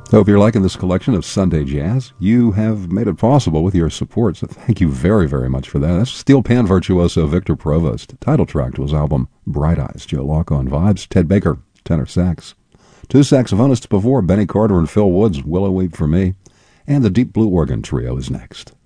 Hope you're liking this collection of Sunday Jazz. You have made it possible with your support, so thank you very, very much for that. That's steel pan virtuoso Victor Provost. Title track to his album Bright Eyes. Joe Locke on vibes. Ted Baker, tenor sax. Two saxophonists before, Benny Carter and Phil Woods, Willow Weep for Me. And the Deep Blue Organ Trio is next.